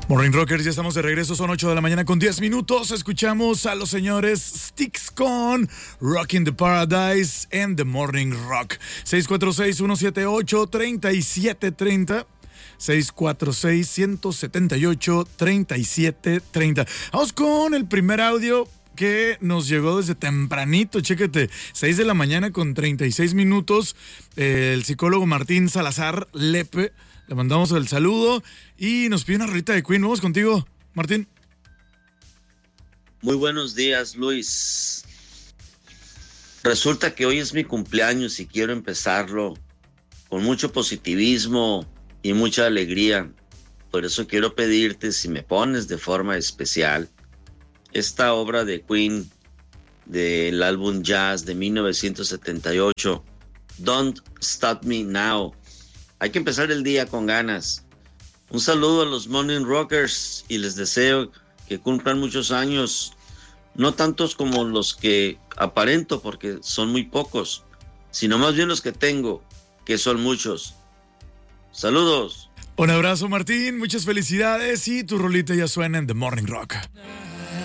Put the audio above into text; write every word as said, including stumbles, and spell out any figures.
Morning Rockers, ya estamos de regreso, son ocho de la mañana con diez minutos. Escuchamos a los señores Styx con Rockin' the Paradise and the Morning Rock. seis cuatro seis, uno siete ocho, tres siete tres cero. seis cuatro seis, uno siete ocho, tres siete tres cero. Vamos con el primer audio que nos llegó desde tempranito, chéquete, seis de la mañana con treinta y seis minutos. El psicólogo Martín Salazar Lepe, le mandamos el saludo y nos pide una rolita de Queen. Vamos contigo, Martín. Muy buenos días, Luis. Resulta que hoy es mi cumpleaños y quiero empezarlo con mucho positivismo y mucha alegría. Por eso quiero pedirte si me pones de forma especial esta obra de Queen del álbum Jazz de mil novecientos setenta y ocho, Don't Stop Me Now. Hay que empezar el día con ganas. Un saludo a los Morning Rockers y les deseo que cumplan muchos años, no tantos como los que aparento porque son muy pocos, sino más bien los que tengo, que son muchos. Saludos. Un abrazo, Martín, muchas felicidades y tu rolita ya suena en The Morning Rock.